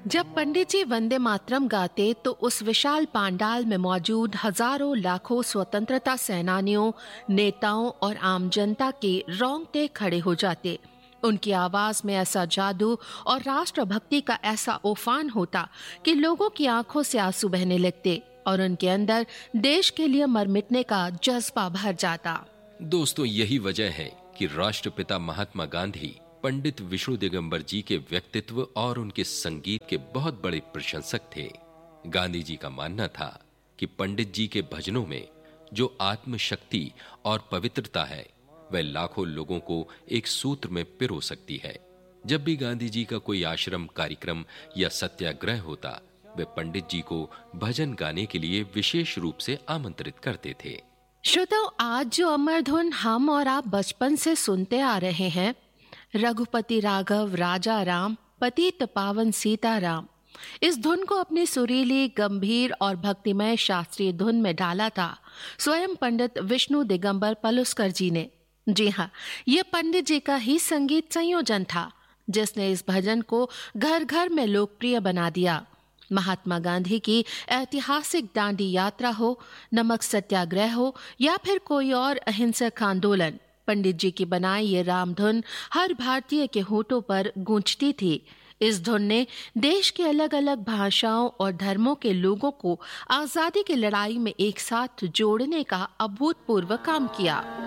जब पंडित जी वंदे मातरम गाते तो उस विशाल पांडाल में मौजूद हजारों लाखों स्वतंत्रता सेनानियों, नेताओं और आम जनता के रोंगटे खड़े हो जाते। उनकी आवाज में ऐसा जादू और राष्ट्रभक्ति का ऐसा उफान होता कि लोगों की आंखों से आंसू बहने लगते और उनके अंदर देश के लिए मर मिटने का जज्बा भर जाता। दोस्तों, यही वजह है कि राष्ट्रपिता महात्मा गांधी पंडित विष्णु दिगंबर जी के व्यक्तित्व और उनके संगीत के बहुत बड़े प्रशंसक थे। गांधी जी का मानना था कि पंडित जी के भजनों में जो आत्मशक्ति और पवित्रता है वह लाखों लोगों को एक सूत्र में पिरो सकती है। जब भी गांधी जी का कोई आश्रम कार्यक्रम या सत्याग्रह होता, वे पंडित जी को भजन गाने के लिए विशेष रूप से आमंत्रित करते थे। श्रोताओ, आज जो अमर धुन हम और आप बचपन से सुनते आ रहे हैं, रघुपति राघव राजा राम पतित पावन सीताराम, इस धुन को अपनी सुरीली, गंभीर और भक्तिमय शास्त्रीय धुन में डाला था स्वयं पंडित विष्णु दिगंबर पलुस्कर जी ने। जी हाँ, ये पंडित जी का ही संगीत संयोजन था जिसने इस भजन को घर घर में लोकप्रिय बना दिया। महात्मा गांधी की ऐतिहासिक दांडी यात्रा हो, नमक सत्याग्रह हो या फिर कोई और अहिंसक आंदोलन, पंडित जी की बनाई ये राम धुन हर भारतीय के होठों पर गूंजती थी। इस धुन ने देश के अलग अलग भाषाओं और धर्मों के लोगों को आजादी की लड़ाई में एक साथ जोड़ने का अभूतपूर्व काम किया।